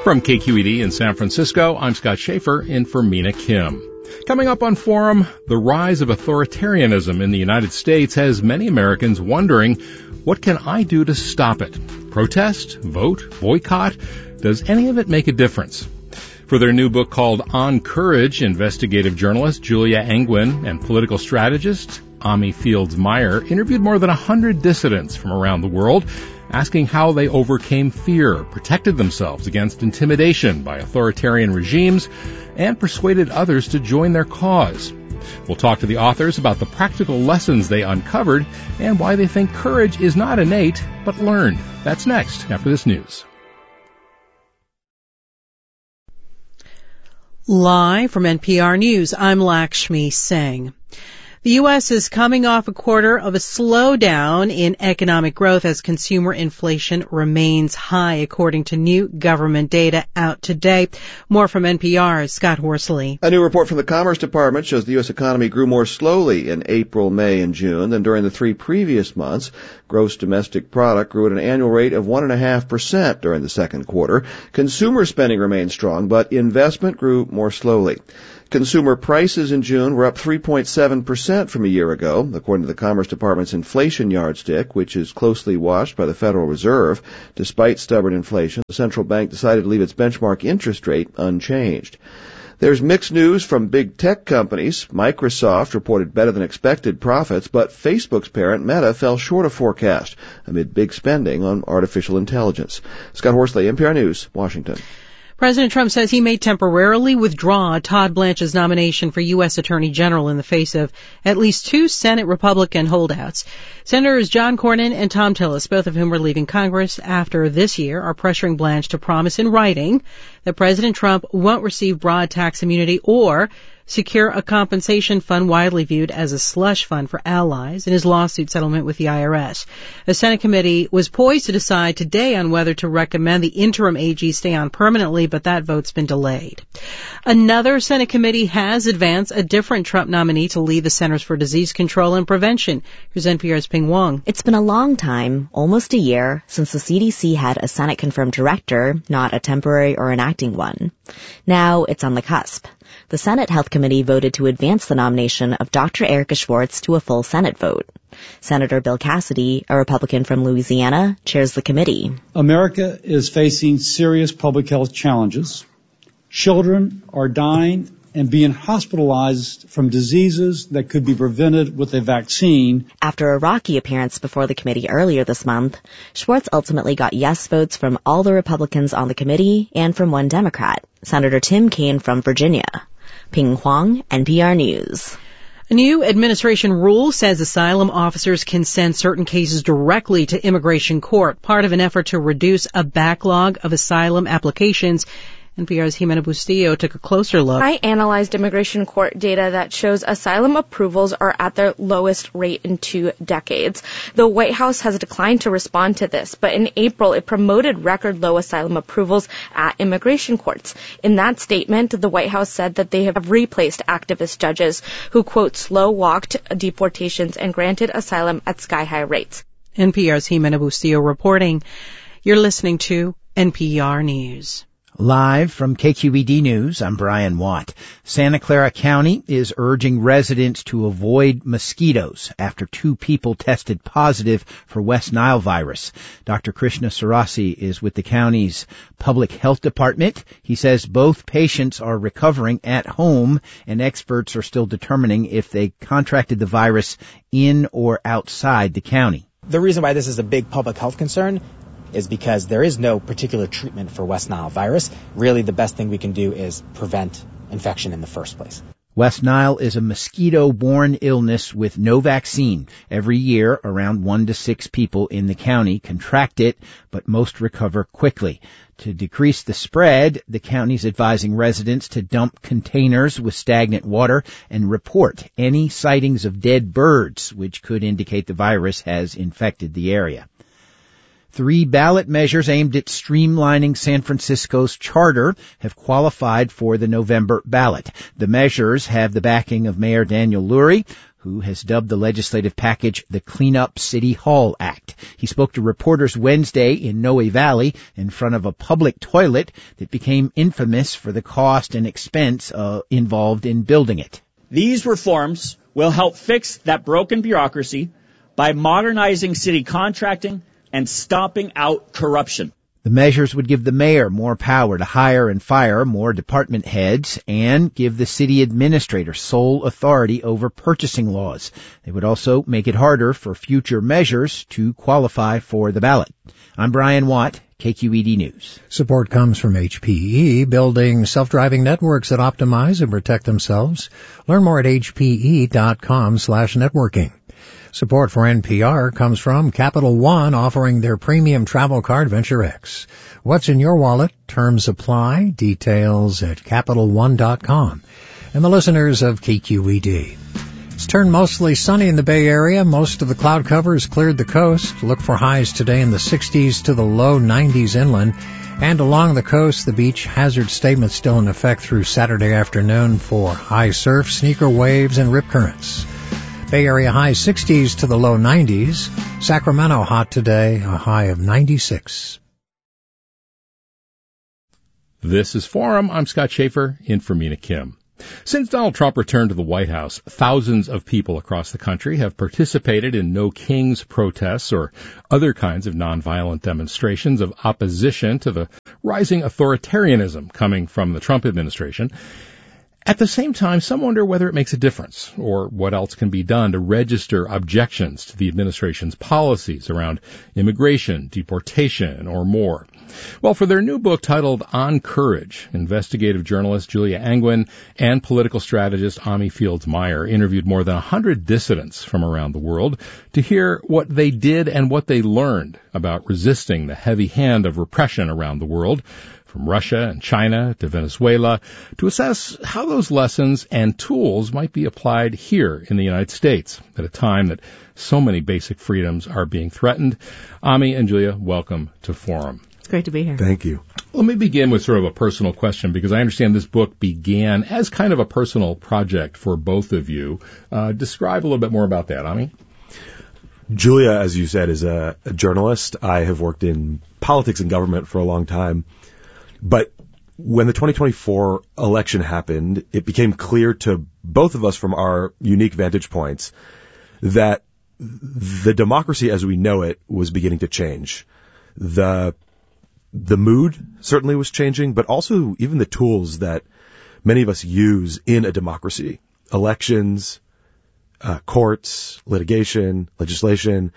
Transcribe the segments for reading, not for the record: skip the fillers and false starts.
From KQED in San Francisco, I'm Scott Schaefer in for Mina Kim. Coming up on Forum, the rise of authoritarianism in the United States has many Americans wondering, what can I do to stop it? Protest? Vote? Boycott? Does any of it make a difference? For their new book called On Courage, investigative journalist Julia Angwin and political strategist Ami Fields Meyer interviewed more than 100 dissidents from around the world, asking how they overcame fear, protected themselves against intimidation by authoritarian regimes, and persuaded others to join their cause. We'll talk to the authors about the practical lessons they uncovered and why they think courage is not innate, but learned. That's next, after this news. Live from NPR News, I'm Lakshmi Singh. The U.S. is coming off a quarter of a slowdown in economic growth as consumer inflation remains high, according to new government data out today. More from NPR's Scott Horsley. A new report from the Commerce Department shows the U.S. economy grew more slowly in April, May, and June than during the 3 previous months. Gross domestic product grew at an annual rate of 1.5% during the second quarter. Consumer spending remained strong, but investment grew more slowly. Consumer prices in June were up 3.7% from a year ago, according to the Commerce Department's inflation yardstick, which is closely watched by the Federal Reserve. Despite stubborn inflation, the central bank decided to leave its benchmark interest rate unchanged. There's mixed news from big tech companies. Microsoft reported better than expected profits, but Facebook's parent Meta fell short of forecast amid big spending on artificial intelligence. Scott Horsley, NPR News, Washington. President Trump says he may temporarily withdraw Todd Blanche's nomination for U.S. Attorney General in the face of at least 2 Senate Republican holdouts. Senators John Cornyn and Thom Tillis, both of whom are leaving Congress after this year, are pressuring Blanche to promise in writing that President Trump won't receive broad tax immunity or secure a compensation fund widely viewed as a slush fund for allies in his lawsuit settlement with the IRS. A Senate committee was poised to decide today on whether to recommend the interim AG stay on permanently, but that vote's been delayed. Another Senate committee has advanced a different Trump nominee to lead the Centers for Disease Control and Prevention. Here's NPR's Ping Wong. It's been a long time, almost a year, since the CDC had a Senate-confirmed director, not a temporary or an acting one. Now it's on the cusp. The Senate Health Committee voted to advance the nomination of Dr. Erica Schwartz to a full Senate vote. Senator Bill Cassidy, a Republican from Louisiana, chairs the committee. America is facing serious public health challenges. Children are dying and being hospitalized from diseases that could be prevented with a vaccine. After a rocky appearance before the committee earlier this month, Schwartz ultimately got yes votes from all the Republicans on the committee and from one Democrat, Senator Tim Kaine from Virginia. Ping Huang, NPR News. A new administration rule says asylum officers can send certain cases directly to immigration court, part of an effort to reduce a backlog of asylum applications. NPR's Jimena Bustillo took a closer look. I analyzed immigration court data that shows asylum approvals are at their lowest rate in 2 decades. The White House has declined to respond to this, but in April it promoted record low asylum approvals at immigration courts. In that statement, the White House said that they have replaced activist judges who, quote, slow-walked deportations and granted asylum at sky-high rates. NPR's Jimena Bustillo reporting. You're listening to NPR News. Live from KQED News, I'm Brian Watt. Santa Clara County is urging residents to avoid mosquitoes after 2 people tested positive for West Nile virus. Dr. Krishna Sarasi is with the county's public health department. He says both patients are recovering at home, and experts are still determining if they contracted the virus in or outside the county. The reason why this is a big public health concern is because there is no particular treatment for West Nile virus. Really, the best thing we can do is prevent infection in the first place. West Nile is a mosquito-borne illness with no vaccine. Every year, around 1 to 6 people in the county contract it, but most recover quickly. To decrease the spread, the county's advising residents to dump containers with stagnant water and report any sightings of dead birds, which could indicate the virus has infected the area. 3 ballot measures aimed at streamlining San Francisco's charter have qualified for the November ballot. The measures have the backing of Mayor Daniel Lurie, who has dubbed the legislative package the Clean Up City Hall Act. He spoke to reporters Wednesday in Noe Valley in front of a public toilet that became infamous for the cost and expense involved in building it. These reforms will help fix that broken bureaucracy by modernizing city contracting and stomping out corruption. The measures would give the mayor more power to hire and fire more department heads and give the city administrator sole authority over purchasing laws. They would also make it harder for future measures to qualify for the ballot. I'm Brian Watt, KQED News. Support comes from HPE, building self-driving networks that optimize and protect themselves. Learn more at hpe.com/networking. Support for NPR comes from Capital One, offering their premium travel card Venture X. What's in your wallet? Terms apply. Details at CapitalOne.com. And the listeners of KQED. It's turned mostly sunny in the Bay Area. Most of the cloud cover has cleared the coast. Look for highs today in the 60s to the low 90s inland. And along the coast, the beach hazard statement still in effect through Saturday afternoon for high surf, sneaker waves, and rip currents. Bay Area high 60s to the low 90s. Sacramento hot today, a high of 96. This is Forum. I'm Scott Schaefer in for Mina Kim. Since Donald Trump returned to the White House, thousands of people across the country have participated in No Kings protests or other kinds of nonviolent demonstrations of opposition to the rising authoritarianism coming from the Trump administration. At the same time, some wonder whether it makes a difference or what else can be done to register objections to the administration's policies around immigration, deportation, or more. Well, for their new book titled On Courage, investigative journalist Julia Angwin and political strategist Ami Fields-Meyer interviewed more than 100 dissidents from around the world to hear what they did and what they learned about resisting the heavy hand of repression around the world, from Russia and China to Venezuela, to assess how those lessons and tools might be applied here in the United States at a time that so many basic freedoms are being threatened. Ami and Julia, welcome to Forum. It's great to be here. Thank you. Let me begin with sort of a personal question, because I understand this book began as kind of a personal project for both of you. Describe a little bit more about that, Ami. Julia, as you said, is a journalist. I have worked in politics and government for a long time. But when the 2024 election happened, it became clear to both of us from our unique vantage points that the democracy as we know it was beginning to change. The mood certainly was changing, but also even the tools that many of us use in a democracy. Elections, courts, litigation, legislation,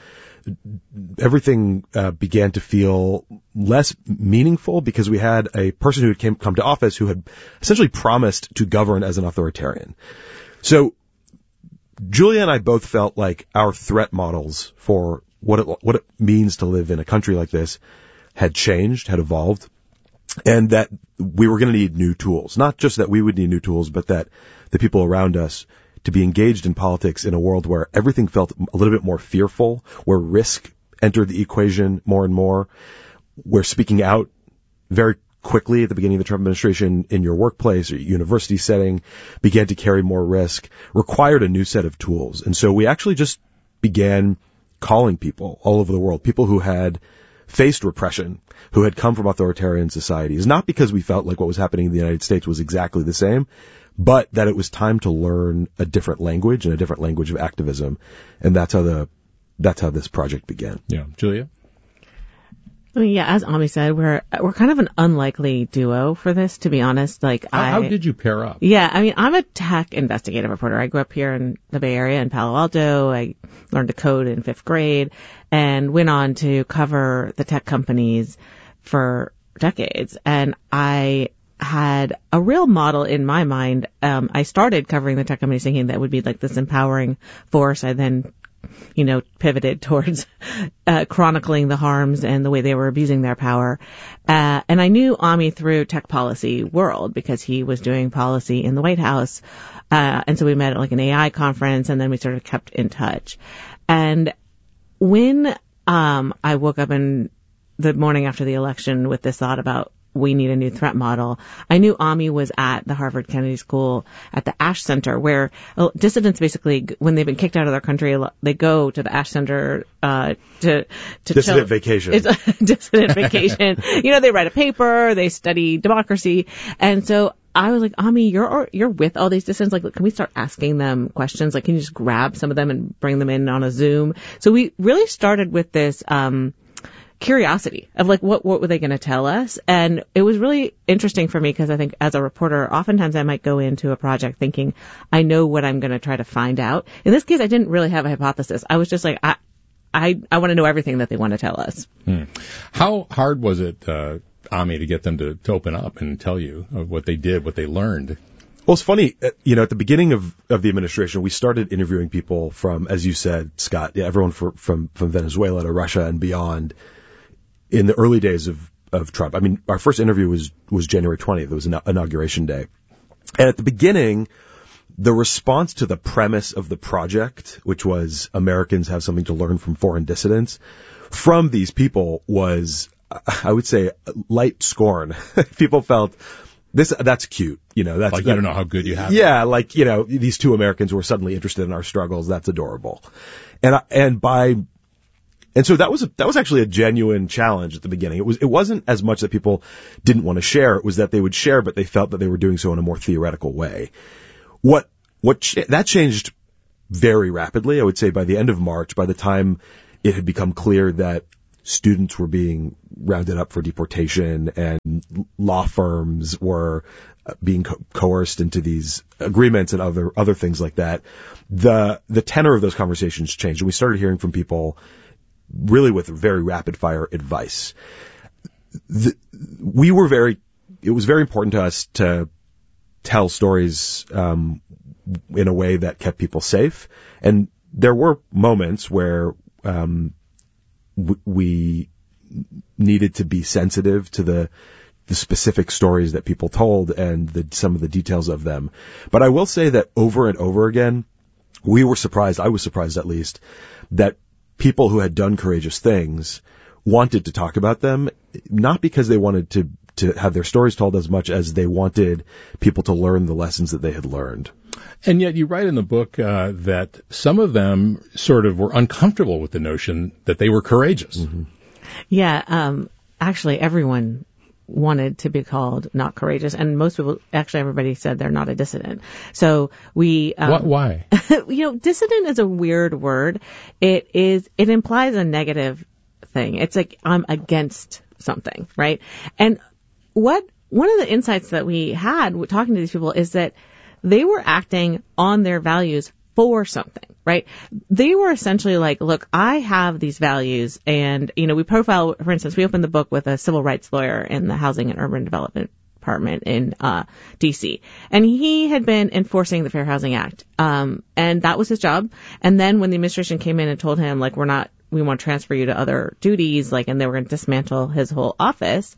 everything began to feel less meaningful because we had a person who had come to office who had essentially promised to govern as an authoritarian. So Julia and I both felt like our threat models for what it means to live in a country like this had changed, had evolved, and that we were going to need new tools. Not just that we would need new tools, but that the people around us to be engaged in politics in a world where everything felt a little bit more fearful, where risk entered the equation more and more, where speaking out very quickly at the beginning of the Trump administration in your workplace or university setting began to carry more risk, required a new set of tools. And so we actually just began calling people all over the world, people who had faced repression, who had come from authoritarian societies, not because we felt like what was happening in the United States was exactly the same, but that it was time to learn a different language and a different language of activism. And that's how this project began. Yeah. Julia? I mean, yeah, as Ami said, we're kind of an unlikely duo for this, to be honest. How did you pair up? Yeah, I mean, I'm a tech investigative reporter. I grew up here in the Bay Area in Palo Alto. I learned to code in 5th grade and went on to cover the tech companies for decades. And I had a real model in my mind. I started covering the tech companies thinking that would be like this empowering force. I then, pivoted towards chronicling the harms and the way they were abusing their power. And I knew Ami through tech policy world because he was doing policy in the White House. And so we met at like an AI conference, and then we sort of kept in touch. And when I woke up in the morning after the election with this thought about we need a new threat model. I knew Ami was at the Harvard Kennedy School at the Ash Center, where dissidents basically, when they've been kicked out of their country, they go to the Ash Center to dissident chill. Vacation. It's a dissident vacation. They write a paper, they study democracy, and so I was like, Ami, you're with all these dissidents. Like, can we start asking them questions? Like, can you just grab some of them and bring them in on a Zoom? So we really started with this curiosity of like, what were they going to tell us? And it was really interesting for me because I think as a reporter, oftentimes I might go into a project thinking I know what I'm going to try to find out. In this case, I didn't really have a hypothesis. I was just like, I want to know everything that they want to tell us. How hard was it, Ami, to get them to open up and tell you what they did, what they learned? Well, it's funny, at the beginning of the administration, we started interviewing people from, as you said, Scott, everyone from Venezuela to Russia and beyond in the early days of Trump. I mean, our first interview was January 20th. It was Inauguration Day. And at the beginning, the response to the premise of the project, which was Americans have something to learn from foreign dissidents, from these people was, I would say, light scorn. People felt that's cute. That's like, you don't know how good you have it. Yeah. Like, these two Americans who are suddenly interested in our struggles. That's adorable. And so that was actually a genuine challenge at the beginning. It wasn't as much that people didn't want to share. It was that they would share, but they felt that they were doing so in a more theoretical way. That changed very rapidly. I would say by the end of March, by the time it had become clear that students were being rounded up for deportation and law firms were being coerced into these agreements and other things like that, the tenor of those conversations changed. And we started hearing from people really with very rapid fire advice. It was very important to us to tell stories in a way that kept people safe. And there were moments where we needed to be sensitive to the specific stories that people told and some of the details of them. But I will say that over and over again, I was surprised at least, that people who had done courageous things wanted to talk about them, not because they wanted to have their stories told as much as they wanted people to learn the lessons that they had learned. And yet you write in the book that some of them sort of were uncomfortable with the notion that they were courageous. Mm-hmm. Yeah, actually everyone wanted to be called not courageous, and most people, actually everybody said they're not a dissident. So we why? Dissident is a weird word. It implies a negative thing. It's like I'm against something, right? And one of the insights that we had talking to these people is that they were acting on their values for something, right? They were essentially like, look, I have these values, and, we profile, for instance, we opened the book with a civil rights lawyer in the Housing and Urban Development Department in D.C., and he had been enforcing the Fair Housing Act, and that was his job. And then when the administration came in and told him, like, we want to transfer you to other duties, like, and they were going to dismantle his whole office,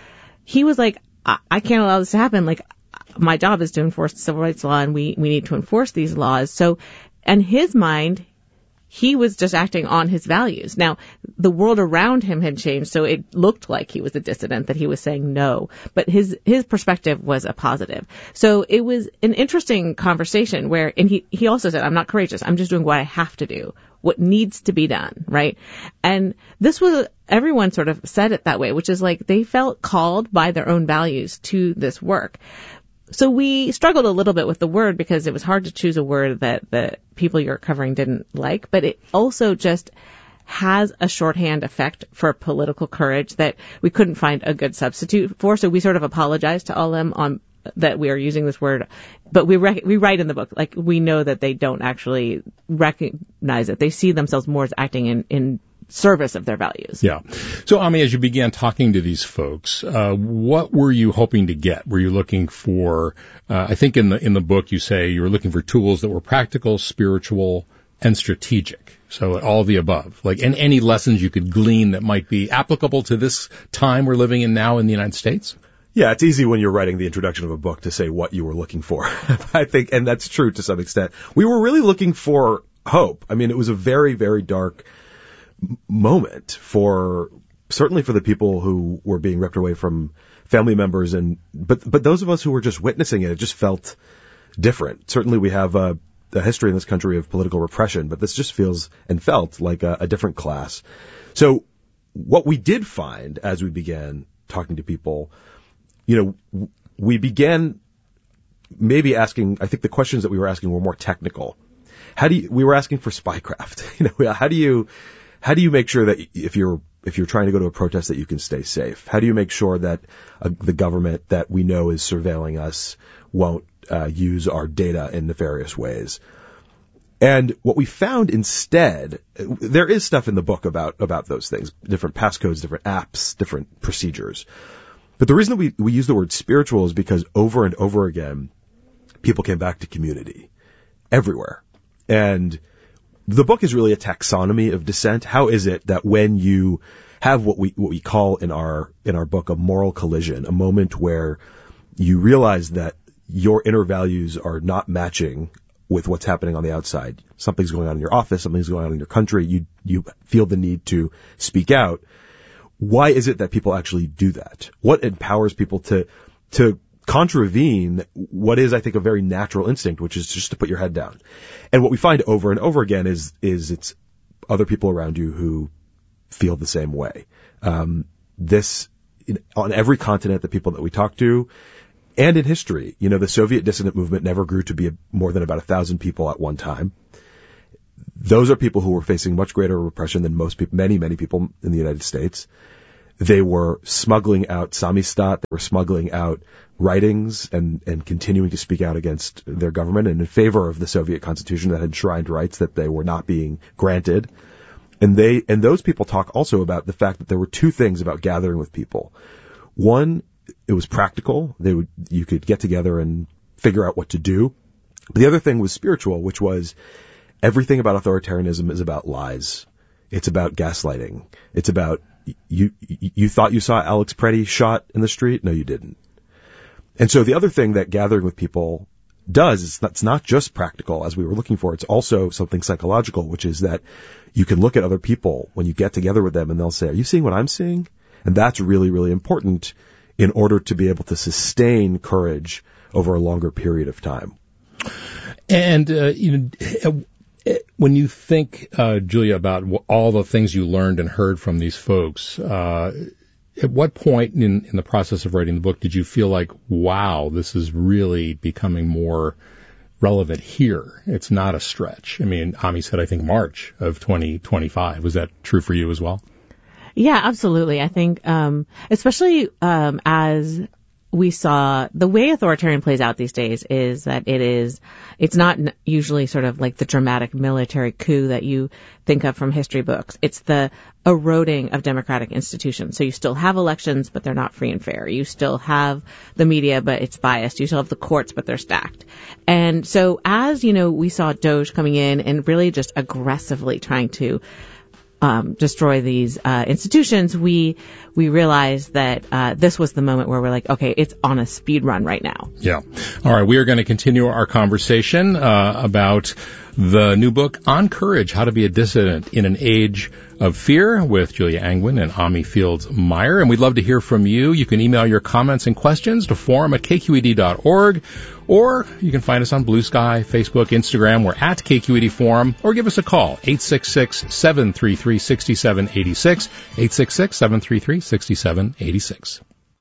he was like, I can't allow this to happen. Like, my job is to enforce the civil rights law, and we need to enforce these laws. So, in his mind, he was just acting on his values. Now, the world around him had changed, so it looked like he was a dissident, that he was saying no. But his perspective was a positive. So it was an interesting conversation where, and he also said, I'm not courageous. I'm just doing what I have to do, what needs to be done, right? And this was, everyone sort of said it that way, which is like they felt called by their own values to this work. So we struggled a little bit with the word because it was hard to choose a word that the people you're covering didn't like, but it also just has a shorthand effect for political courage that we couldn't find a good substitute for. So we sort of apologized to all them on that we are using this word, but we write in the book, like, we know that they don't actually recognize it. They see themselves more as acting in service of their values. Yeah. So, Ami, as you began talking to these folks, what were you hoping to get? Were you looking for, I think in the book you say you were looking for tools that were practical, spiritual, and strategic. So all of the above, like, and any lessons you could glean that might be applicable to this time we're living in now in the United States? Yeah, it's easy when you're writing the introduction of a book to say what you were looking for. I think, and that's true to some extent. We were really looking for hope. I mean, it was a very, very dark moment for certainly for the people who were being ripped away from family members, but those of us who were just witnessing it just felt different. Certainly we have a history in this country of political repression, but this just feels and felt like a different class. So what we did find as we began talking to people, we began maybe asking, I think the questions that we were asking were more technical. We were asking for spycraft. How do you make sure that if you're trying to go to a protest that you can stay safe? How do you make sure that the government that we know is surveilling us won't use our data in nefarious ways? And what we found instead, there is stuff in the book about those things, different passcodes, different apps, different procedures. But the reason that we use the word spiritual is because over and over again, people came back to community everywhere. And the book is really a taxonomy of dissent. How is it that when you have what we call in our book a moral collision, a moment where you realize that your inner values are not matching with what's happening on the outside, something's going on in your office, something's going on in your country, you feel the need to speak out. Why is it that people actually do that? What empowers people to contravene what is, I think, a very natural instinct, which is just to put your head down? And what we find over and over again is it's other people around you who feel the same way. On every continent, the people that we talk to, and in history, the Soviet dissident movement never grew to be more than about 1,000 people at one time. Those are people who were facing much greater repression than most people, many people in the United States. They were smuggling out Samistat, they were smuggling out writings and continuing to speak out against their government and in favor of the Soviet constitution that had enshrined rights that they were not being granted. And those people talk also about the fact that there were two things about gathering with people. One, it was practical. You could get together and figure out what to do. But the other thing was spiritual, which was everything about authoritarianism is about lies. It's about gaslighting. It's about you thought you saw Alex Preddy shot in the street? No, you didn't. And so the other thing that gathering with people does is that's not just practical as we were looking for. It's also something psychological, which is that you can look at other people when you get together with them and they'll say, are you seeing what I'm seeing? And that's really, really important in order to be able to sustain courage over a longer period of time. And, when you think, Julia, about all the things you learned and heard from these folks, at what point in the process of writing the book did you feel like, wow, this is really becoming more relevant here? It's not a stretch. I mean, Ami said, I think March of 2025. Was that true for you as well? Yeah, absolutely. I think, especially as we saw the way authoritarian plays out these days is that it's not usually sort of like the dramatic military coup that you think of from history books. It's the eroding of democratic institutions. So you still have elections, but they're not free and fair. You still have the media, but it's biased. You still have the courts, but they're stacked. And so as, we saw Doge coming in and really just aggressively trying to destroy these institutions, we realized that this was the moment where we're like, okay, it's on a speed run right now. Yeah. All right. We are going to continue our conversation about the new book, On Courage, How to Be a Dissident in an Age of Fear, with Julia Angwin and Ami Fields Meyer. And we'd love to hear from you. You can email your comments and questions to forum@kqed.org, or you can find us on Blue Sky, Facebook, Instagram. We're at KQED Forum, or give us a call, 866-733-6786, 866-733-6786.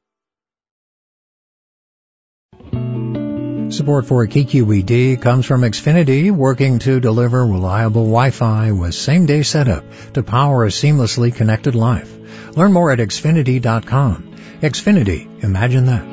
Support for KQED comes from Xfinity, working to deliver reliable Wi-Fi with same-day setup to power a seamlessly connected life. Learn more at Xfinity.com. Xfinity, imagine that.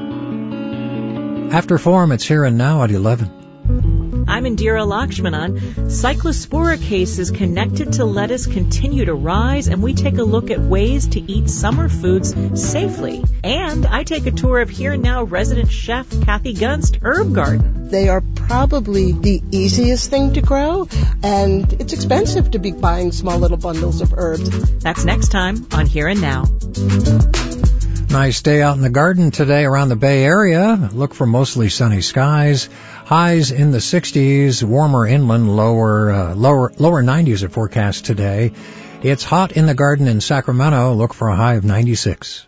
After Forum, it's Here and Now at 11. I'm Indira Lakshmanan. Cyclospora cases connected to lettuce continue to rise, and we take a look at ways to eat summer foods safely. And I take a tour of Here and Now resident chef Kathy Gunst herb garden. They are probably the easiest thing to grow, and it's expensive to be buying small little bundles of herbs. That's next time on Here and Now. Nice day out in the garden today around the Bay Area. Look for mostly sunny skies. Highs in the 60s, warmer inland, lower 90s are forecast today. It's hot in the garden in Sacramento. Look for a high of 96.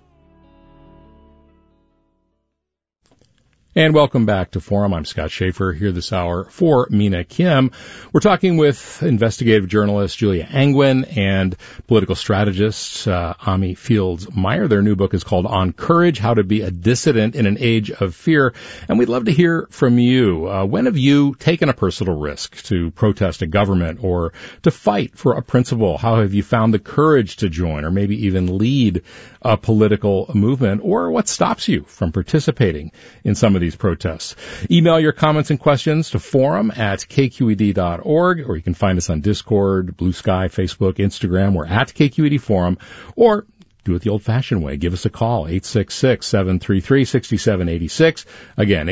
And welcome back to Forum. I'm Scott Schaefer here this hour for Mina Kim. We're talking with investigative journalist Julia Angwin and political strategist Ami Fields-Meyer. Their new book is called On Courage, How to Be a Dissident in an Age of Fear. And we'd love to hear from you. When have you taken a personal risk to protest a government or to fight for a principle? How have you found the courage to join or maybe even lead a political movement? Or what stops you from participating in some of these protests? Email your comments and questions to forum@kqed.org, or you can find us on Discord, Blue Sky, Facebook, Instagram. We're at KQED Forum, or do it the old-fashioned way. Give us a call, 866-733-6786. Again,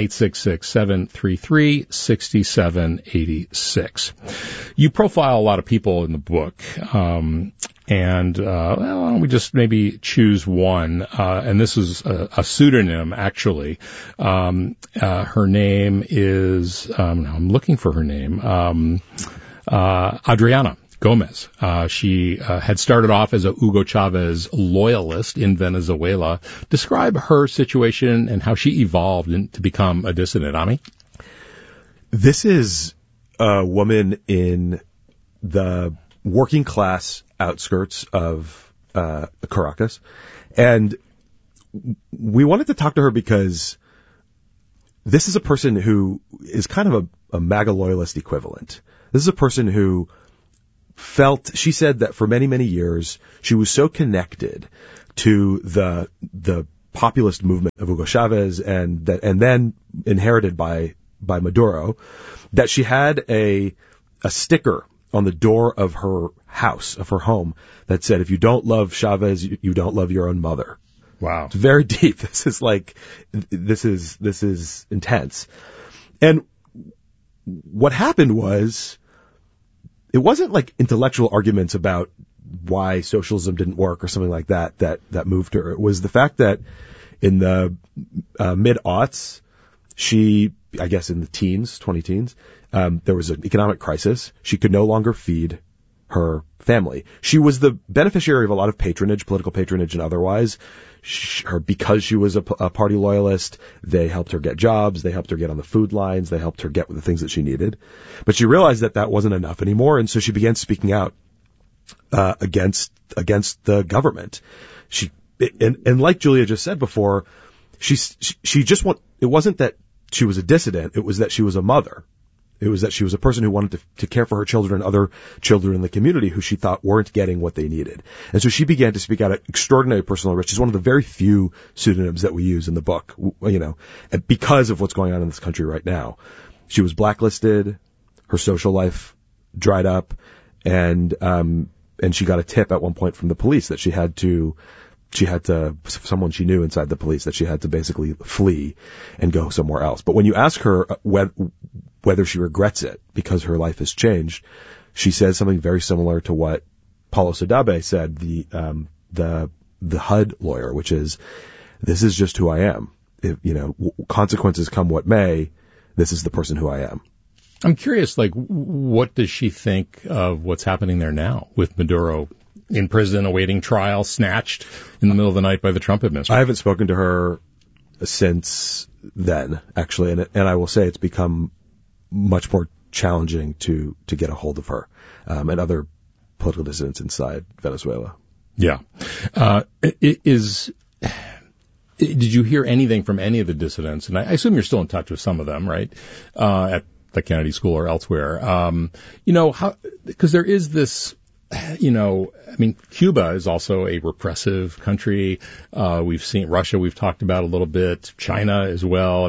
866-733-6786. You profile a lot of people in the book, and why don't we just maybe choose one? And this is a pseudonym, actually. Her name is, I'm looking for her name, Adriana Gomez. She had started off as a Hugo Chavez loyalist in Venezuela. Describe her situation and how she evolved to become a dissident, Ami. This is a woman in the working class outskirts of Caracas, and we wanted to talk to her because this is a person who is kind of a MAGA loyalist equivalent. This is a person who she said that for many, many years, she was so connected to the populist movement of Hugo Chavez and then inherited by Maduro, that she had a sticker on the door of her house, of her home, that said, if you don't love Chavez, you don't love your own mother. Wow. It's very deep. This is intense. And what happened was, it wasn't like intellectual arguments about why socialism didn't work or something like that moved her. It was the fact that in the mid-aughts, I guess in the 20 teens, there was an economic crisis. She could no longer feed her family. She was the beneficiary of a lot of patronage, political patronage and otherwise. Because she was a party loyalist, they helped her get jobs, they helped her get on the food lines, they helped her get the things that she needed. But she realized that wasn't enough anymore, and so she began speaking out against the government. And like Julia just said before, she just it wasn't that she was a dissident, it was that she was a mother. It was that she was a person who wanted to care for her children and other children in the community who she thought weren't getting what they needed. And so she began to speak out at extraordinary personal risk. She's one of the very few pseudonyms that we use in the book, and because of what's going on in this country right now. She was blacklisted, her social life dried up, and she got a tip at one point from the police that she had to, someone she knew inside the police, that she had to basically flee and go somewhere else. But when you ask her whether she regrets it because her life has changed, she says something very similar to what Paulo Sodabe said, the HUD lawyer, which is, this is just who I am. If, consequences come what may, this is the person who I am. I'm curious, what does she think of what's happening there now with Maduro in prison, awaiting trial, snatched in the middle of the night by the Trump administration? I haven't spoken to her since then, actually, and I will say it's become much more challenging to get a hold of her and other political dissidents inside Venezuela. Yeah. Did you hear anything from any of the dissidents? And I assume you're still in touch with some of them, right? At the Kennedy School or elsewhere. Because there is this, Cuba is also a repressive country. We've seen Russia, we've talked about a little bit, China as well.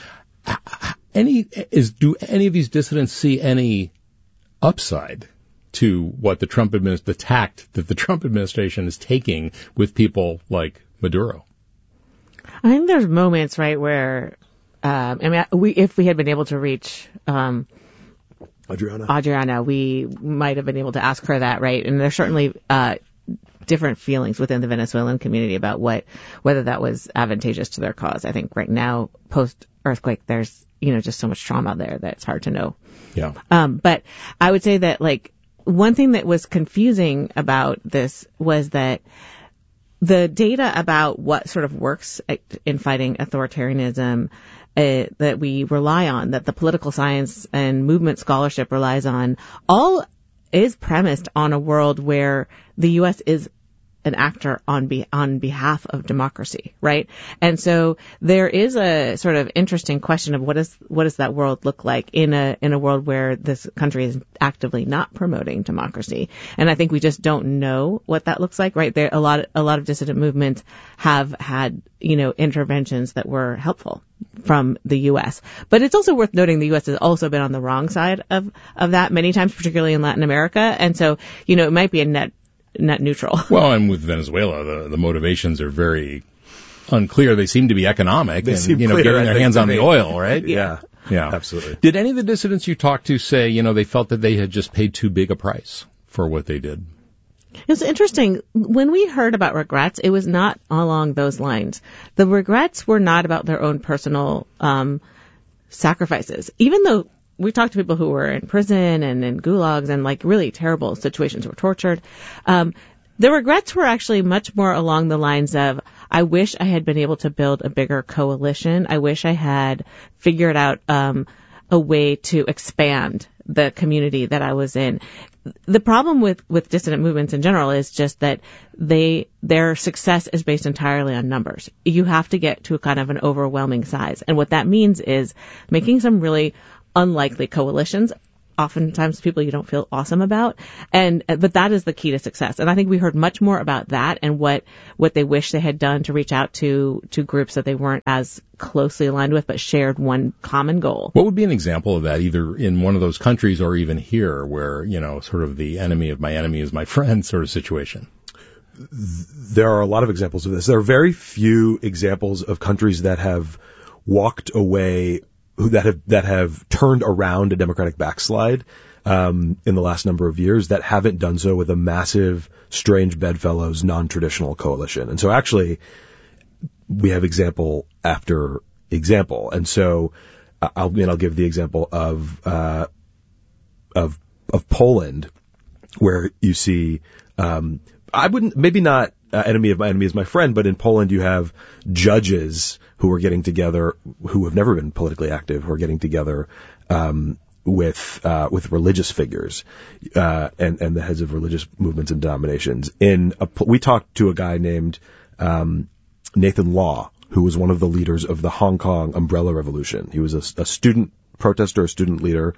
Do any of these dissidents see any upside to what the tact that the Trump administration is taking with people like Maduro? I think there's moments, right, where, if we had been able to reach, Adriana, we might have been able to ask her that, right? And there's certainly, different feelings within the Venezuelan community about whether that was advantageous to their cause. I think right now, post-earthquake, there's, just so much trauma there that it's hard to know. Yeah. But I would say that, one thing that was confusing about this was that the data about what sort of works in fighting authoritarianism that we rely on, that the political science and movement scholarship relies on, all is premised on a world where the U.S. is an actor on behalf of democracy, right? And so there is a sort of interesting question of what does that world look like in a world where this country is actively not promoting democracy. And I think we just don't know what that looks like, right? There a lot of dissident movements have had, interventions that were helpful from the U.S. But it's also worth noting the U.S. has also been on the wrong side of that many times, particularly in Latin America. And so, it might be a net neutral. Well, and with Venezuela, the motivations are very unclear. They seem to be economic getting their hands on the oil, right? Yeah, absolutely. Did any of the dissidents you talked to say, they felt that they had just paid too big a price for what they did? It's interesting. When we heard about regrets, it was not along those lines. The regrets were not about their own personal sacrifices, even though we talked to people who were in prison and in gulags and really terrible situations, who were tortured. The regrets were actually much more along the lines of, I wish I had been able to build a bigger coalition. I wish I had figured out a way to expand the community that I was in. The problem with dissident movements in general is just that their success is based entirely on numbers. You have to get to kind of an overwhelming size. And what that means is making some really unlikely coalitions, oftentimes people you don't feel awesome about, but that is the key to success. And I think we heard much more about that and what they wish they had done to reach out to groups that they weren't as closely aligned with, but shared one common goal. What would be an example of that, either in one of those countries or even here, where sort of the enemy of my enemy is my friend sort of situation? There are a lot of examples of this. There are very few examples of countries that have walked away, that have turned around a democratic backslide in the last number of years, that haven't done so with a massive, strange bedfellows, non-traditional coalition. And so actually, we have example after example. And so I'll give the example of Poland, where you see, I wouldn't, maybe not enemy of my enemy is my friend, but in Poland you have judges who are getting together, who have never been politically active, who are getting together with religious figures and the heads of religious movements and denominations. We talked to a guy named Nathan Law, who was one of the leaders of the Hong Kong Umbrella Revolution. He was a student protester, a student leader,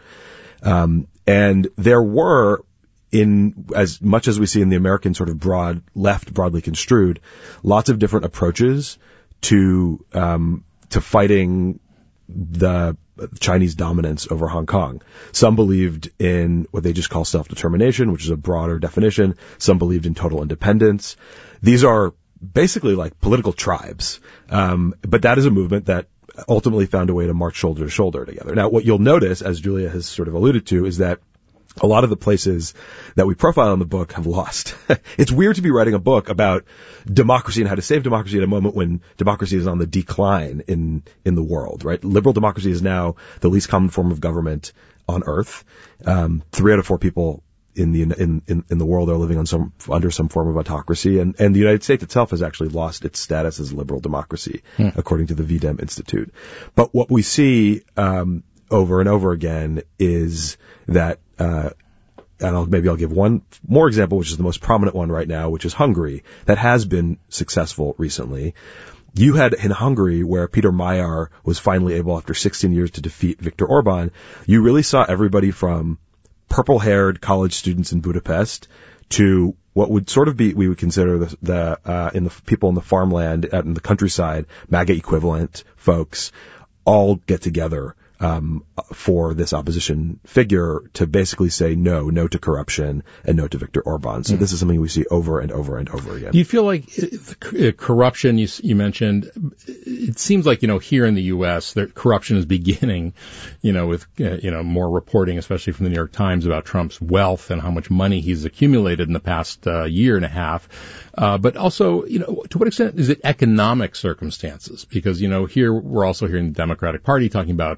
and there were, in as much as we see in the American sort of broadly construed, lots of different approaches to fighting the Chinese dominance over Hong Kong. Some believed in what they just call self-determination, which is a broader definition. Some believed in total independence. These are basically like political tribes. But that is a movement that ultimately found a way to march shoulder to shoulder together. Now, what you'll notice, as Julia has sort of alluded to, is that a lot of the places that we profile in the book have lost. It's weird to be writing a book about democracy and how to save democracy at a moment when democracy is on the decline in the world, right? Liberal democracy is now the least common form of government on earth. 3 out of 4 people in the world are living under some form of autocracy, and the United States itself has actually lost its status as liberal democracy, according to the VDEM Institute. But what we see over and over again is that, and I'll give one more example, which is the most prominent one right now, which is Hungary, that has been successful recently. You had in Hungary, where Peter Magyar was finally able, after 16 years, to defeat Viktor Orban, you really saw everybody from purple-haired college students in Budapest to what would sort of be, we would consider the people in the farmland out in the countryside, MAGA equivalent folks, all get together for this opposition figure to basically say no to corruption and no to Viktor Orban. So this is something we see over and over and over again. Do you feel like corruption, you mentioned, it seems like, here in the U.S., that corruption is beginning, with, more reporting, especially from the New York Times, about Trump's wealth and how much money he's accumulated in the past year and a half. But also, to what extent is it economic circumstances? Because, here we're also hearing the Democratic Party talking about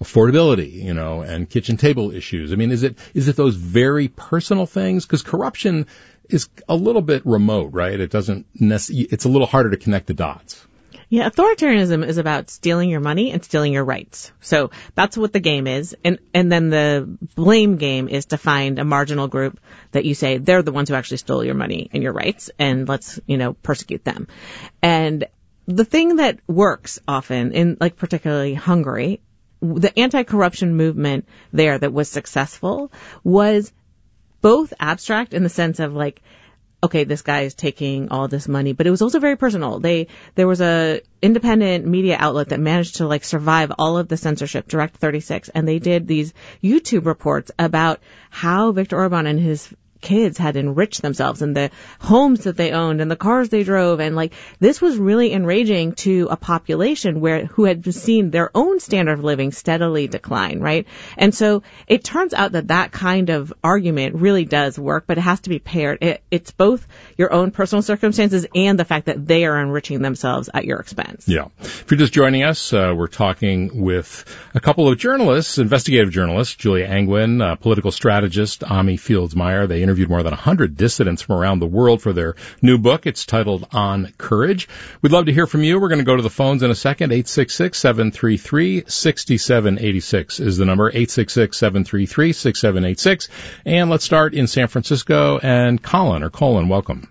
affordability, and kitchen table issues? I mean, is it those very personal things? Because corruption is a little bit remote, right? It's a little harder to connect the dots. Yeah, authoritarianism is about stealing your money and stealing your rights. So that's what the game is. And then the blame game is to find a marginal group that you say they're the ones who actually stole your money and your rights, and let's, persecute them. And the thing that works often in, like, particularly Hungary, the anti-corruption movement there that was successful was both abstract in the sense of, like, okay, this guy is taking all this money, but it was also very personal. There was a independent media outlet that managed to, like, survive all of the censorship, Direct 36, and they did these YouTube reports about how Viktor Orban and his kids had enriched themselves and the homes that they owned and the cars they drove, and, like, this was really enraging to a population who had seen their own standard of living steadily decline, right? And so it turns out that kind of argument really does work, but it has to be paired. It's both your own personal circumstances and the fact that they are enriching themselves at your expense. Yeah. If you're just joining us, we're talking with a couple of journalists, investigative journalists, Julia Angwin, political strategist, Ami Fields-Meyer. They interviewed more than 100 dissidents from around the world for their new book. It's titled On Courage. We'd love to hear from you. We're going to go to the phones in a second. 866-733-6786 is the number, 866-733-6786. And let's start in San Francisco. And Colin, welcome.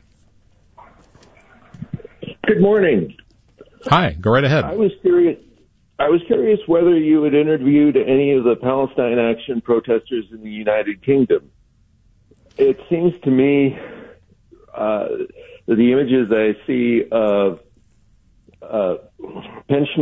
Good morning. Hi, go right ahead. I was curious whether you had interviewed any of the Palestine Action protesters in the United Kingdom. It seems to me that the images I see of pensioners